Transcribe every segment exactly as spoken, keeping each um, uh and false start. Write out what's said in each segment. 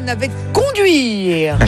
Johan avec Conduire.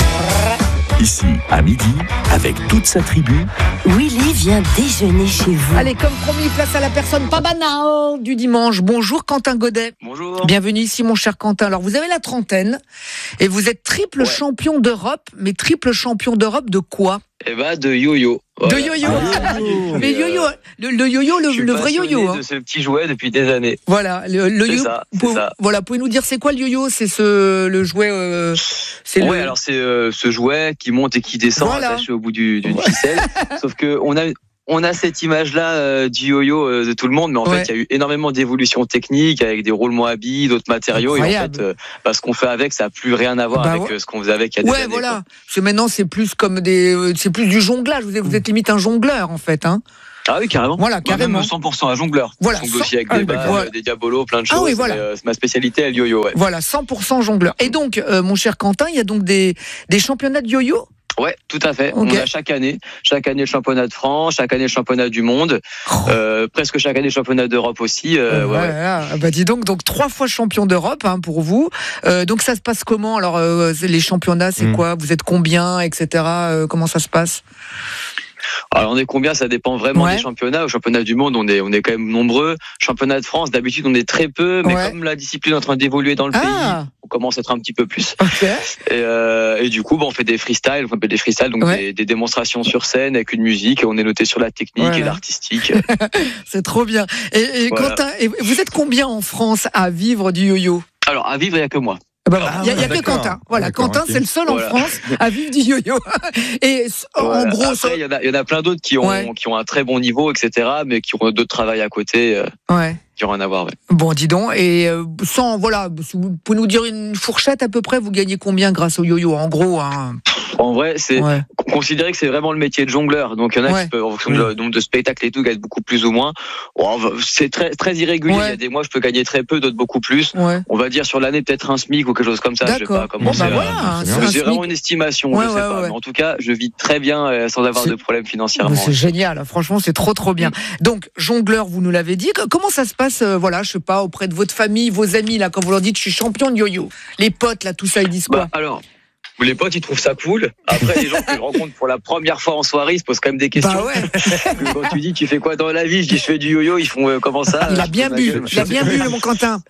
Ici, à midi, avec toute sa tribu, Willy vient déjeuner chez vous. Allez, comme promis, place à la personne pas banale du dimanche. Bonjour Quentin Godet. Bonjour. Bienvenue ici mon cher Quentin. Alors vous avez la trentaine et vous êtes triple Ouais. champion d'Europe, mais triple champion d'Europe de quoi? Eh ben, de yo-yo. De Voilà. yo-yo. yo-yo. Mais yo-yo, le, le yo-yo, Je le, suis le vrai passionné yo-yo. hein. de ce petit jouet depuis des années. Voilà, le, le C'est yo. ça, c'est Pour- ça. Voilà, pouvez nous dire c'est quoi le yo-yo? C'est ce le jouet. Euh, c'est Ouais, le. alors c'est euh, ce jouet qui monte et qui descend, Voilà. attaché au bout du, d'une ficelle. Sauf que on a on a cette image-là euh, du yo-yo euh, de tout le monde, mais en Ouais. fait, il y a eu énormément d'évolutions techniques avec des roulements à billes, d'autres matériaux, Incroyable. et en fait, euh, bah, ce qu'on fait avec, ça a plus rien à voir Bah avec ouais. euh, ce qu'on faisait avec il y a des Ouais, années. voilà. quoi. Parce que maintenant c'est plus comme des, euh, c'est plus du jonglage. Vous êtes, vous êtes limite un jongleur en fait, hein. Ah oui, carrément. Voilà, Bah, carrément. même cent pour cent à jongleur. Voilà, Je jongle aussi avec cent- des ah, balles, d'accord. euh, des diabolos, plein de Ah choses. oui, voilà. mais, euh, c'est ma spécialité, le yo-yo, ouais. Voilà, cent pour cent jongleur. Et donc, euh, mon cher Quentin, il y a donc des, des championnats de yo-yo. Ouais, tout à fait. Ok. On a chaque année, chaque année le championnat de France, chaque année le championnat du monde, euh, presque chaque année le championnat d'Europe aussi. Euh, ouais, ouais. Voilà. Bah dis donc, donc trois fois champion d'Europe hein, pour vous. Euh, donc ça se passe comment? Alors euh, c'est- les championnats, c'est Mm. quoi? Vous êtes combien, et cetera. Euh, comment ça se passe? Alors on est combien? Ça dépend vraiment Ouais. des championnats. Au championnat du monde, on est on est quand même nombreux. Championnat de France, d'habitude on est très peu, mais Ouais. comme la discipline est en train d'évoluer dans le Ah. pays, on commence à être un petit peu plus. Ok. Et, euh, et du coup, bah, on fait des freestyles, on fait des freestyles, donc Ouais. des, des démonstrations sur scène avec une musique. Et on est noté sur la technique Voilà. et l'artistique. C'est trop bien. Et, et Voilà. Quentin, et vous êtes combien en France à vivre du yo-yo? Alors à vivre, il y a que moi. Il bah, Ah y a, ouais, y a que d'accord. Quentin. Voilà, D'accord, Quentin, ok. c'est le seul Voilà. en France à vivre du yo-yo. Et en Voilà. gros, ça- Après, il y en a, il y en a plein d'autres qui ont Ouais. qui ont un très bon niveau, et cetera, mais qui ont d'autres travails à côté. euh, ouais. qui ont rien à voir. Ouais. Bon, dis donc. Et euh, sans, voilà, vous pouvez nous dire une fourchette à peu près. Vous gagnez combien grâce au yo-yo? En gros, hein. En vrai, c'est Ouais. considérer que c'est vraiment le métier de jongleur. Donc il y en a Ouais. qui peuvent, en fonction du nombre de spectacles et tout, gagnent beaucoup plus ou moins. Bon, c'est très très irrégulier. Ouais. Il y a des mois je peux gagner très peu, d'autres beaucoup plus. Ouais. On va dire sur l'année peut-être un SMIC ou quelque chose comme ça. Je sais D'accord. pas Bon, comment bah c'est. voilà. hein, c'est c'est bien. un C'est vraiment SMIC. une estimation, Ouais, je sais ouais, pas. ouais. Mais en tout cas, je vis très bien euh, sans avoir C'est- de problème financièrement. Mais c'est génial, franchement, c'est trop trop bien. Donc, jongleur, vous nous l'avez dit. Comment ça se passe, euh, voilà, je sais pas, auprès de votre famille, vos amis, là, quand vous leur dites je suis champion de yo-yo? Les potes, là, tout ça, ils disent quoi? Bah, alors, les potes, ils trouvent ça cool. Après, les gens que je rencontre pour la première fois en soirée, ils se posent quand même des questions. Bah ouais, Quand tu dis, tu fais quoi dans la vie? Je dis, je fais du yo-yo. Ils font, euh, comment ça? il a Je bien fais ma bu, gueule, il a machin. bien bu, le mon Quentin.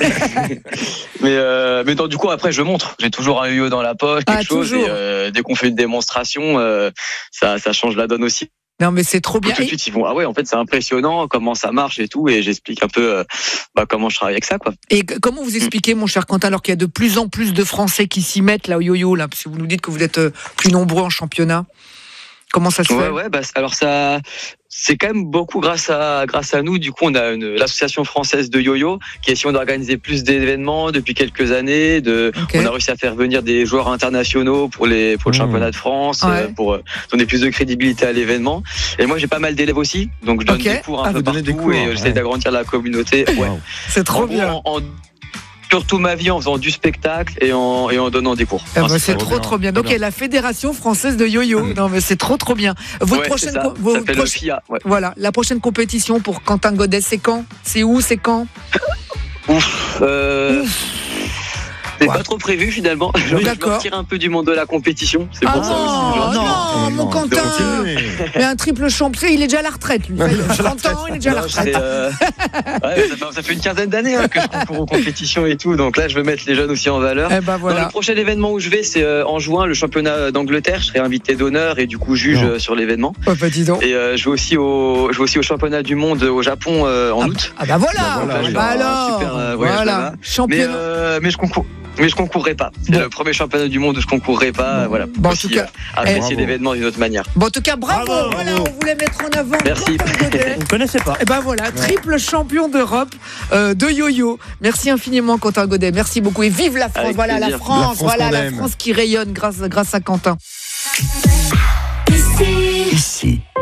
Mais, euh, mais non, du coup, après, je montre. J'ai toujours un yo-yo dans la poche, quelque Ah, chose. toujours. Et, euh, dès qu'on fait une démonstration, euh, ça, ça change la donne aussi. Non, mais c'est trop bien. Tout de Et- suite, ils vont, ah ouais, en fait, c'est impressionnant, comment ça marche et tout. Et j'explique un peu, euh, bah, comment je travaille avec ça, quoi. Et c- comment vous expliquez, mon cher Quentin, alors qu'il y a de plus en plus de Français qui s'y mettent là au yo-yo, là, parce que vous nous dites que vous êtes euh, plus nombreux en championnat. Comment ça se Ouais, fait? ouais, bah, alors ça, c'est quand même beaucoup grâce à, grâce à nous. Du coup, on a une, l'association française de yo-yo qui essaie d'organiser plus d'événements depuis quelques années. De, Ok. on a réussi à faire venir des joueurs internationaux pour les, pour le Mmh. championnat de France, Ouais. euh, pour euh, donner plus de crédibilité à l'événement. Et moi, j'ai pas mal d'élèves aussi, donc je donne Ok. des cours un Ah, peu vous donnez partout des cours, et euh, j'essaie ouais. d'agrandir la communauté. Ouais. Wow. C'est trop En gros, bien. en- en- surtout ma vie en faisant du spectacle et en, et en donnant des cours. Ah bah, Enfin, c'est trop trop bien, trop bien. trop Donc il y a la Fédération française de yo-yo. Non mais c'est trop trop bien. Votre ouais, prochaine c'est ça. co- vos Ça s'appelle proche- le F I A. Ouais. voilà, la prochaine compétition pour Quentin Godet, c'est quand? C'est où? C'est quand? Ouf. Euh, C'est Ouais. pas trop prévu finalement. Je vais D'accord. sortir un peu du monde de la compétition. C'est Ah pour ça non, aussi. non, genre. mon Quentin. continuez. Mais un triple champion, il est déjà à la retraite lui. Ça y est, trente ans, il est déjà à la Non, retraite. c'est, euh, ouais, ça, fait, ça fait une quinzaine d'années hein, que je concours aux compétitions et tout. Donc là, je veux mettre les jeunes aussi en valeur. Eh ben Dans voilà. le prochain événement où je vais, c'est euh, en juin, le championnat d'Angleterre. Je serai invité d'honneur et du coup juge Non. euh, sur l'événement. Oh, bah, dis donc. Et euh, je vais aussi au, je vais aussi au championnat du monde au Japon euh, en Ah, août. ah bah voilà. Bah voilà, Ah je vais bah avoir un alors. super, euh, voyage voilà. là-bas. Mais, Championnat. euh, mais je concours. Mais je concourrai pas. C'est Bon. le premier championnat du monde où je concourrai pas. Bon. Voilà. Bon, en Aussi, tout cas, euh, apprécier bravo. l'événement d'une autre manière. Bon, en tout cas, bravo. Bravo, Voilà, bravo. on voulait mettre en avant. Merci. Quentin Godet. On ne connaissait pas. Et ben voilà, triple champion d'Europe euh, de yo-yo. Merci infiniment Quentin Godet. Merci beaucoup et vive la France. Avec voilà la plaisir. France, La France voilà qu'on la aime. France qui rayonne grâce grâce à Quentin. Ici,